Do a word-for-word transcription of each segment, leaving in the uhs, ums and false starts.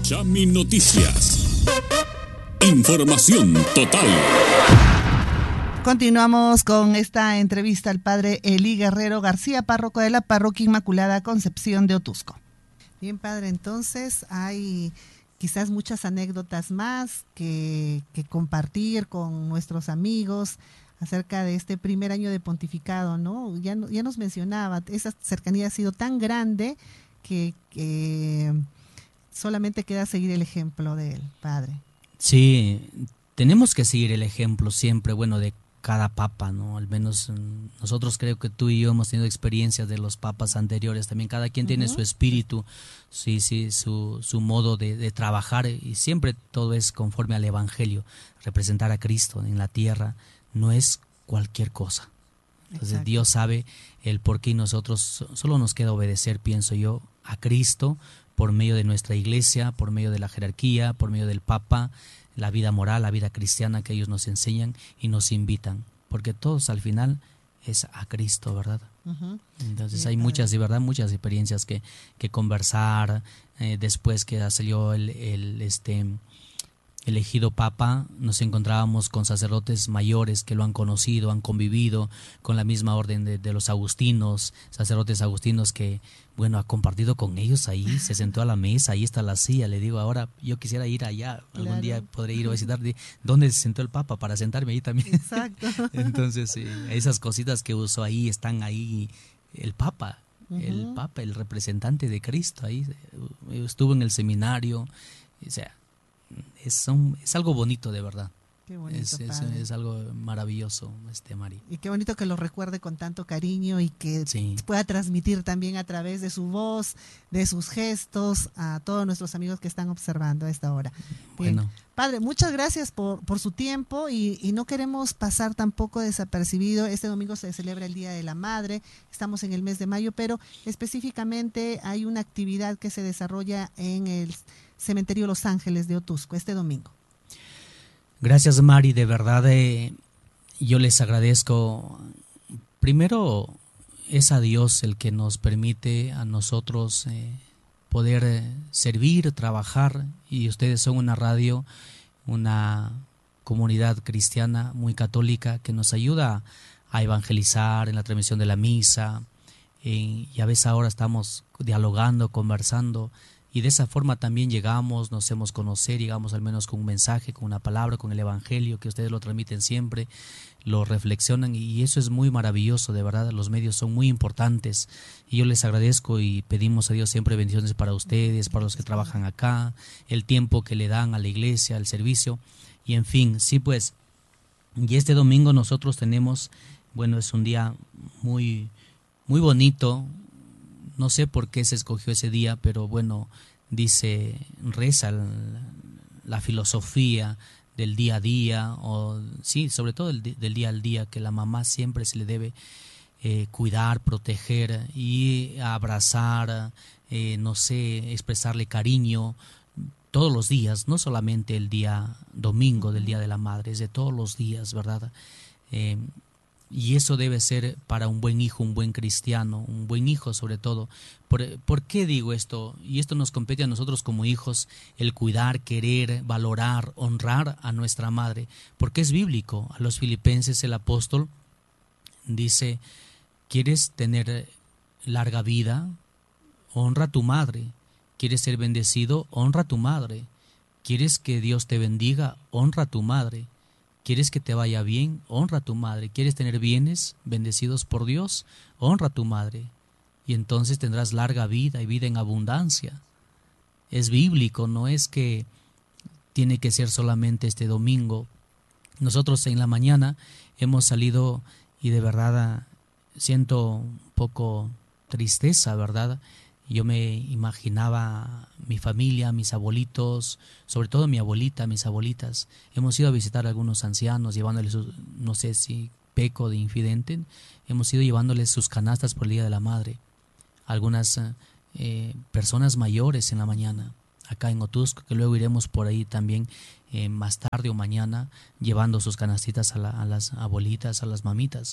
Chami Noticias. Información total. Continuamos con esta entrevista al padre Elí Guerrero García, párroco de la Parroquia Inmaculada Concepción de Otuzco. Bien, padre, entonces hay quizás muchas anécdotas más que, que compartir con nuestros amigos acerca de este primer año de pontificado, ¿no? Ya, ya nos mencionaba, esa cercanía ha sido tan grande que, que solamente queda seguir el ejemplo del padre. Sí, tenemos que seguir el ejemplo siempre, bueno, de cada papa, ¿no? Al menos nosotros creo que tú y yo hemos tenido experiencias de los papas anteriores, también cada quien uh-huh. tiene su espíritu, sí, sí, su, su modo de, de trabajar, y siempre todo es conforme al evangelio. Representar a Cristo en la tierra no es cualquier cosa. Entonces Exacto. Dios sabe el por qué, y nosotros solo nos queda obedecer, pienso yo, a Cristo por medio de nuestra iglesia, por medio de la jerarquía, por medio del papa, la vida moral, la vida cristiana que ellos nos enseñan y nos invitan, porque todos al final es a Cristo, ¿verdad? Uh-huh. Entonces sí, hay muchas, de verdad, muchas experiencias que, que conversar, eh, después que salió el, el este elegido papa, nos encontrábamos con sacerdotes mayores que lo han conocido, han convivido con la misma orden de, de los agustinos, sacerdotes agustinos que, bueno, ha compartido con ellos ahí, se sentó a la mesa, ahí está la silla. Le digo, ahora yo quisiera ir allá, algún claro. día podré ir a visitar, ¿dónde se sentó el papa? Para sentarme ahí también. Exacto. Entonces, sí, esas cositas que usó ahí, están ahí, el papa, uh-huh. el papa, el representante de Cristo, ahí estuvo en el seminario, o sea, Es, un, es algo bonito, de verdad. Qué bonito, es, es, es algo maravilloso, este Mari. Y qué bonito que lo recuerde con tanto cariño y que sí. pueda transmitir también a través de su voz, de sus gestos, a todos nuestros amigos que están observando a esta hora. Bien. Bueno. Padre, muchas gracias por, por su tiempo y, y no queremos pasar tampoco desapercibido. Este domingo se celebra el Día de la Madre, estamos en el mes de mayo, pero específicamente hay una actividad que se desarrolla en el Cementerio Los Ángeles de Otuzco este domingo. Gracias, Mari, de verdad eh, yo les agradezco. Primero es a Dios el que nos permite a nosotros eh, poder eh, servir, trabajar, y ustedes son una radio, una comunidad cristiana muy católica que nos ayuda a evangelizar en la transmisión de la misa, eh, y a veces ahora estamos dialogando, conversando, y de esa forma también llegamos, nos hacemos conocer, llegamos al menos con un mensaje, con una palabra, con el evangelio, que ustedes lo transmiten siempre, lo reflexionan, y eso es muy maravilloso, de verdad. Los medios son muy importantes y yo les agradezco y pedimos a Dios siempre bendiciones para ustedes, para los que trabajan acá, el tiempo que le dan a la iglesia, al servicio, y en fin, sí, pues, y este domingo nosotros tenemos, bueno, es un día muy, muy bonito. No sé por qué se escogió ese día, pero bueno, dice, reza la filosofía del día a día, o sí, sobre todo el, del día al día, que la mamá siempre se le debe eh, cuidar, proteger y abrazar, eh, no sé, expresarle cariño todos los días, no solamente el día domingo del Día de la Madre, es de todos los días, ¿verdad? Eh, Y eso debe ser para un buen hijo, un buen cristiano, un buen hijo sobre todo. ¿Por, ¿Por qué digo esto? Y esto nos compete a nosotros como hijos, el cuidar, querer, valorar, honrar a nuestra madre. Porque es bíblico. A los filipenses el apóstol dice, ¿quieres tener larga vida? Honra a tu madre. ¿Quieres ser bendecido? Honra a tu madre. ¿Quieres que Dios te bendiga? Honra a tu madre. ¿Quieres que te vaya bien? Honra a tu madre. ¿Quieres tener bienes bendecidos por Dios? Honra a tu madre. Y entonces tendrás larga vida y vida en abundancia. Es bíblico, no es que tiene que ser solamente este domingo. Nosotros en la mañana hemos salido y de verdad siento un poco tristeza, ¿verdad? Yo me imaginaba mi familia, mis abuelitos, sobre todo mi abuelita, mis abuelitas. Hemos ido a visitar a algunos ancianos, llevándoles, sus, no sé si peco de infidente, hemos ido llevándoles sus canastas por el Día de la Madre. Algunas eh, personas mayores en la mañana, acá en Otuzco, que luego iremos por ahí también eh, más tarde o mañana, llevando sus canastitas a, la, a las abuelitas, a las mamitas.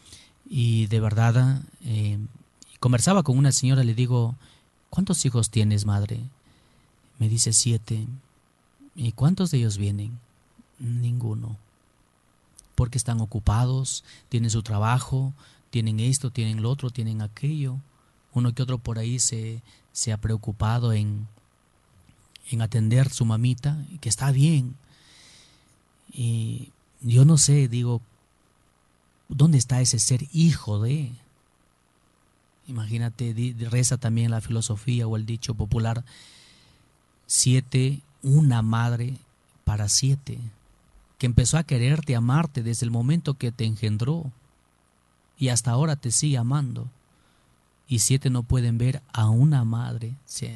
Y de verdad... Eh, Conversaba con una señora, le digo, ¿cuántos hijos tienes, madre? Me dice siete. ¿Y cuántos de ellos vienen? Ninguno. Porque están ocupados, tienen su trabajo, tienen esto, tienen lo otro, tienen aquello. Uno que otro por ahí se, se ha preocupado en, en atender su mamita, que está bien. Y yo no sé, digo, ¿dónde está ese ser hijo de? Imagínate, reza también la filosofía o el dicho popular, siete, una madre para siete, que empezó a quererte, a amarte desde el momento que te engendró y hasta ahora te sigue amando. Y siete no pueden ver a una madre. Sí.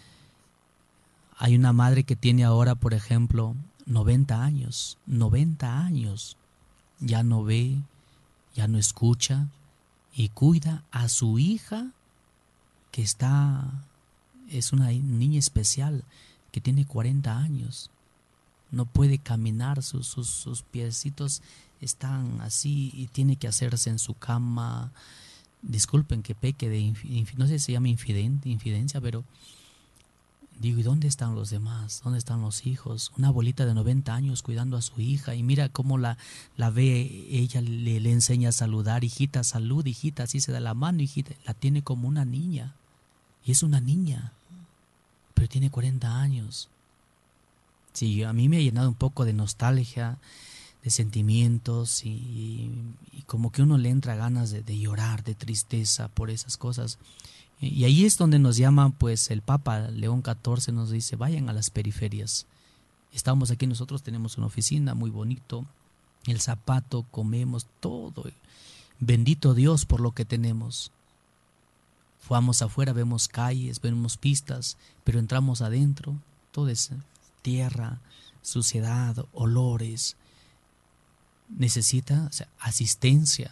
Hay una madre que tiene ahora, por ejemplo, noventa años, noventa años, ya no ve, ya no escucha y cuida a su hija que está, es una niña especial que tiene cuarenta años, no puede caminar, sus, sus, sus piecitos están así y tiene que hacerse en su cama. Disculpen que peque de, inf- no sé si se llama infiden- infidencia, pero digo, ¿y dónde están los demás? ¿Dónde están los hijos? Una abuelita de noventa años cuidando a su hija y mira cómo la, la ve, ella le, le enseña a saludar, hijita, salud, hijita, así se da la mano, hijita, la tiene como una niña y es una niña, pero tiene cuarenta años. Sí, a mí me ha llenado un poco de nostalgia, de sentimientos y, y como que uno le entra ganas de, de llorar, de tristeza por esas cosas. Y ahí es donde nos llama, pues el Papa León catorce nos dice, vayan a las periferias. Estamos aquí nosotros, tenemos una oficina muy bonito, el zapato, comemos, todo. Bendito Dios por lo que tenemos. Vamos afuera, vemos calles, vemos pistas, pero entramos adentro, todo es tierra, suciedad, olores. Necesita, o sea, asistencia.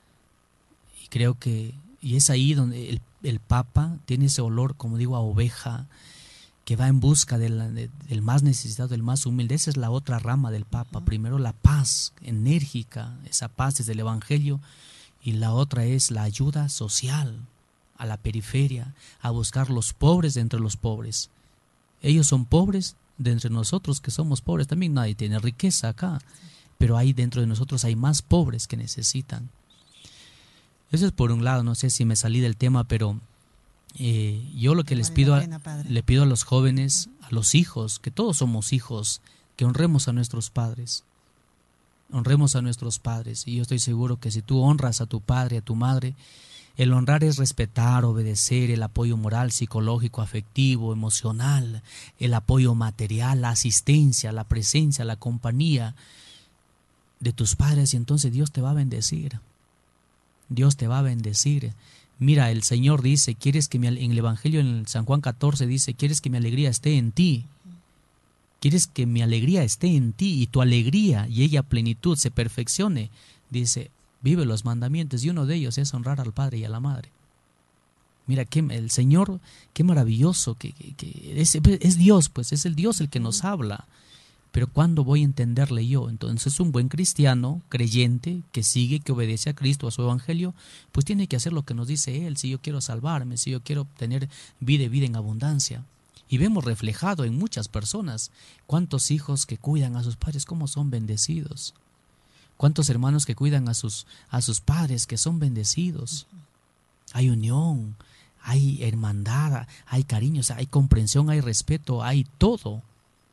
Y creo que, y es ahí donde el, el Papa tiene ese olor, como digo, a oveja, que va en busca de la, de, del más necesitado, del más humilde. Esa es la otra rama del Papa. Primero la paz enérgica, esa paz desde el Evangelio, y la otra es la ayuda social a la periferia, a buscar los pobres de entre los pobres. Ellos son pobres de entre nosotros que somos pobres. También nadie tiene riqueza acá, pero ahí dentro de nosotros hay más pobres que necesitan. Eso es por un lado, no sé si me salí del tema, pero eh, yo lo que les pido a, le pido a los jóvenes, a los hijos, que todos somos hijos, que honremos a nuestros padres. Honremos a nuestros padres. Y yo estoy seguro que si tú honras a tu padre, a tu madre, el honrar es respetar, obedecer, el apoyo moral, psicológico, afectivo, emocional, el apoyo material, la asistencia, la presencia, la compañía de tus padres, y entonces Dios te va a bendecir. Dios te va a bendecir. Mira, el Señor dice, ¿quieres que mi, en el Evangelio, en San Juan catorce dice, ¿quieres que mi alegría esté en ti? ¿Quieres que mi alegría esté en ti y tu alegría y ella plenitud se perfeccione? Dice, vive los mandamientos, y uno de ellos es honrar al Padre y a la Madre. Mira, que el Señor, qué maravilloso, que, que, que es, es Dios, pues es el Dios el que nos habla. Pero ¿cuándo voy a entenderle yo? Entonces un buen cristiano, creyente, que sigue, que obedece a Cristo, a su Evangelio, pues tiene que hacer lo que nos dice Él. Si yo quiero salvarme, si yo quiero tener vida y vida en abundancia. Y vemos reflejado en muchas personas cuántos hijos que cuidan a sus padres, cómo son bendecidos. Cuántos hermanos que cuidan a sus, a sus padres, que son bendecidos. Hay unión, hay hermandad, hay cariño, o sea, hay comprensión, hay respeto, hay todo.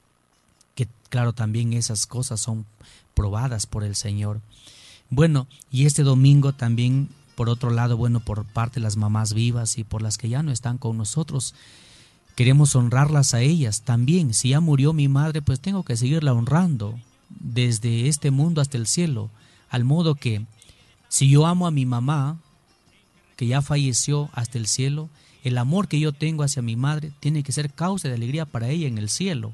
Que claro, también esas cosas son probadas por el Señor. Bueno, y este domingo también, por otro lado, bueno, por parte de las mamás vivas y por las que ya no están con nosotros, queremos honrarlas a ellas también. Si ya murió mi madre, pues tengo que seguirla honrando desde este mundo hasta el cielo, al modo que si yo amo a mi mamá, que ya falleció, hasta el cielo, el amor que yo tengo hacia mi madre tiene que ser causa de alegría para ella en el cielo.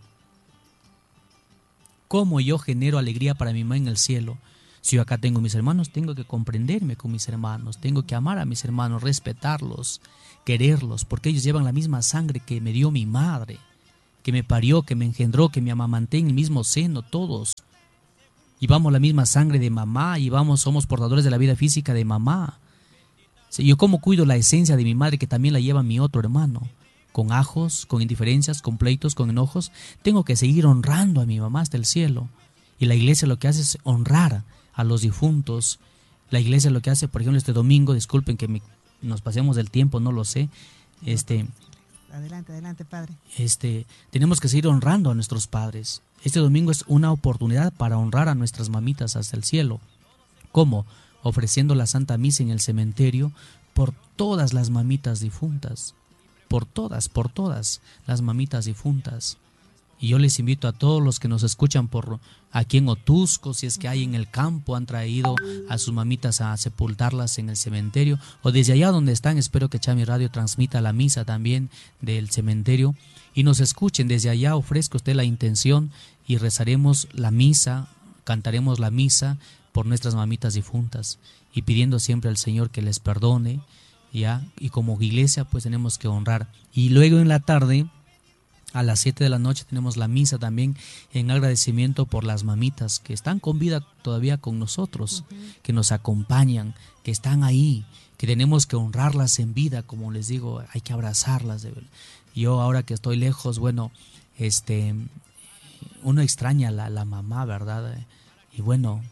¿Cómo yo genero alegría para mi mamá en el cielo? Si yo acá tengo mis hermanos, tengo que comprenderme con mis hermanos, tengo que amar a mis hermanos, respetarlos, quererlos, porque ellos llevan la misma sangre que me dio mi madre, que me parió, que me engendró, que me amamanté en el mismo seno, todos. Llevamos la misma sangre de mamá, llevamos, somos portadores de la vida física de mamá. Si yo cómo cuido la esencia de mi madre, que también la lleva mi otro hermano. con ajos, con indiferencias, con pleitos, con enojos. Tengo que seguir honrando a mi mamá hasta el cielo. Y la iglesia lo que hace es honrar a los difuntos. La iglesia lo que hace, por ejemplo, este domingo, disculpen que me, nos pasemos del tiempo, no lo sé. Este, adelante, adelante, padre. Este, tenemos que seguir honrando a nuestros padres. Este domingo es una oportunidad para honrar a nuestras mamitas hasta el cielo. ¿Cómo? Ofreciendo la Santa Misa en el cementerio por todas las mamitas difuntas. Por todas, por todas las mamitas difuntas. Y yo les invito a todos los que nos escuchan por aquí en Otuzco, si es que hay en el campo, han traído a sus mamitas a sepultarlas en el cementerio, o desde allá donde están, espero que Chami Radio transmita la misa también del cementerio, y nos escuchen desde allá. Ofrezca usted la intención y rezaremos la misa, cantaremos la misa por nuestras mamitas difuntas, y pidiendo siempre al Señor que les perdone, ya, y como iglesia pues tenemos que honrar. Y luego en la tarde, a las siete de la noche, tenemos la misa también en agradecimiento por las mamitas que están con vida todavía con nosotros, uh-huh. que nos acompañan, que están ahí, que tenemos que honrarlas en vida, como les digo, hay que abrazarlas. Yo ahora que estoy lejos, bueno, este, uno extraña a la, la mamá, ¿verdad? Y bueno,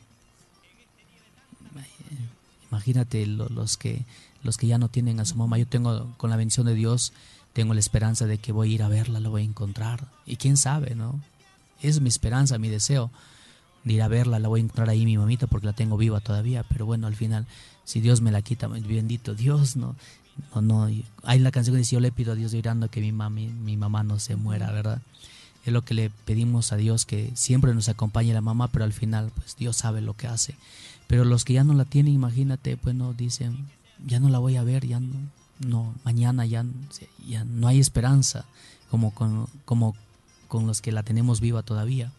imagínate los que, los que ya no tienen a su mamá. Yo tengo, con la bendición de Dios, tengo la esperanza de que voy a ir a verla, la voy a encontrar. Y quién sabe, ¿no? Es mi esperanza, mi deseo de ir a verla. La voy a encontrar ahí, mi mamita, porque la tengo viva todavía. Pero bueno, al final, si Dios me la quita, bendito Dios, ¿no? No, no. Hay la canción que dice: yo le pido a Dios llorando que mi, mami, mi mamá no se muera, ¿verdad? Es lo que le pedimos a Dios, que siempre nos acompañe la mamá, pero al final, pues Dios sabe lo que hace. Pero los que ya no la tienen, imagínate, pues no, dicen, ya no la voy a ver, ya no. No, mañana ya, ya no hay esperanza como con, como con los que la tenemos viva todavía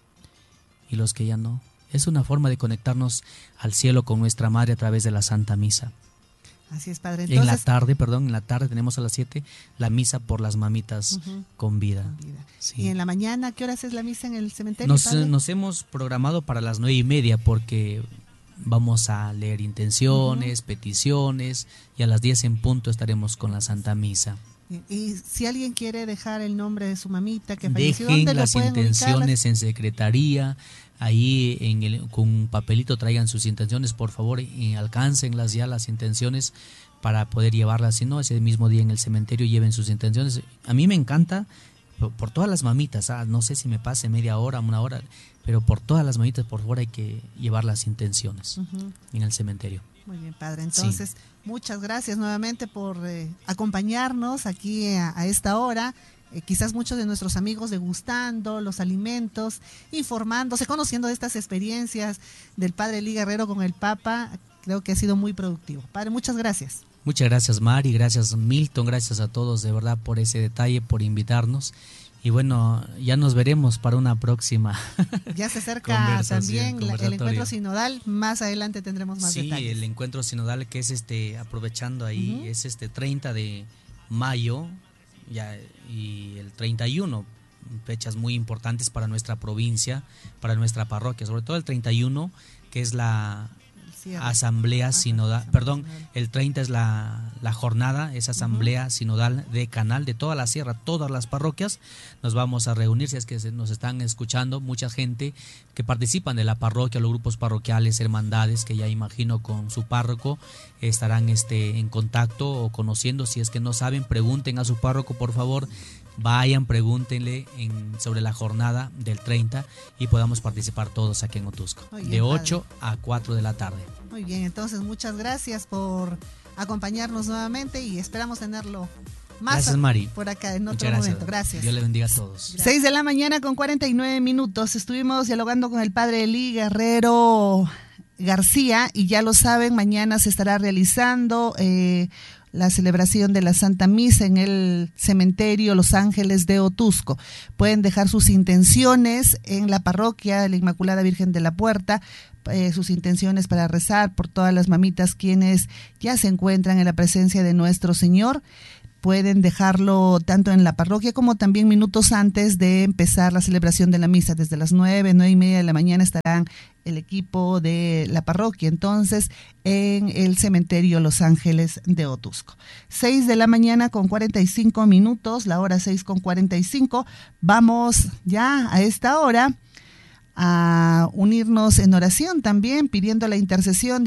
y los que ya no. Es una forma de conectarnos al cielo con nuestra madre a través de la Santa Misa. Así es, padre. Entonces, en la tarde, perdón, en la tarde tenemos a las siete la misa por las mamitas uh-huh. con vida. Con vida. Sí. ¿Y en la mañana qué horas es la misa en el cementerio? Nos, nos hemos programado para las nueve y media porque vamos a leer intenciones, uh-huh. peticiones, y a las diez en punto estaremos con la Santa Misa. Y, y si alguien quiere dejar el nombre de su mamita que falleció, dejen ¿dónde las lo pueden intenciones ubicarlas? En secretaría, ahí en el, con un papelito traigan sus intenciones, por favor, y alcáncenlas ya las intenciones para poder llevarlas. Si no, ese mismo día en el cementerio lleven sus intenciones. A mí me encanta por, por todas las mamitas, ah, no sé si me pase media hora, una hora, pero por todas las mamitas, por favor, hay que llevar las intenciones uh-huh. en el cementerio. Muy bien, padre. Entonces, sí. muchas gracias nuevamente por eh, acompañarnos aquí a, a esta hora. Eh, quizás muchos de nuestros amigos degustando los alimentos, informándose, conociendo de estas experiencias del padre Elí Guerrero con el Papa. Creo que ha sido muy productivo. Padre, muchas gracias. Muchas gracias, Mari, gracias, Milton, gracias a todos de verdad por ese detalle, por invitarnos. Y bueno, ya nos veremos para una próxima. Ya se acerca también la, el encuentro sinodal. Más adelante tendremos más sí, detalles. Sí, el encuentro sinodal, que es este, aprovechando ahí, uh-huh. es este treinta de mayo ya, y el treinta y uno, fechas muy importantes para nuestra provincia, para nuestra parroquia, sobre todo el treinta y uno, que es la asamblea ah, sinodal, perdón, sinodal. El treinta es la, la jornada, es asamblea uh-huh. sinodal de Canal, de toda la sierra, todas las parroquias. Nos vamos a reunir, si es que nos están escuchando, mucha gente que participan de la parroquia, los grupos parroquiales, hermandades, que ya imagino con su párroco estarán este, en contacto o conociendo. Si es que no saben, pregunten a su párroco, por favor. Vayan, pregúntenle en, sobre la jornada del treinta y podamos participar todos aquí en Otuzco, bien, de ocho padre. A cuatro de la tarde. Muy bien, entonces muchas gracias por acompañarnos nuevamente y esperamos tenerlo más gracias, Mari. Por acá en otro gracias. momento. Gracias. Dios le bendiga a todos. Gracias. Seis de la mañana con cuarenta y nueve minutos. Estuvimos dialogando con el padre Elí Guerrero García y ya lo saben, mañana se estará realizando eh, la celebración de la Santa Misa en el cementerio Los Ángeles de Otuzco. Pueden dejar sus intenciones en la parroquia de la Inmaculada Virgen de la Puerta, eh, sus intenciones para rezar por todas las mamitas quienes ya se encuentran en la presencia de nuestro Señor. pueden dejarlo tanto en la parroquia como también minutos antes de empezar la celebración de la misa. Desde las nueve, nueve y media de la mañana estarán el equipo de la parroquia, entonces, en el cementerio Los Ángeles de Otuzco. seis de la mañana con cuarenta y cinco minutos, la hora seis con cuarenta y cinco. Vamos ya a esta hora a unirnos en oración también, pidiendo la intercesión de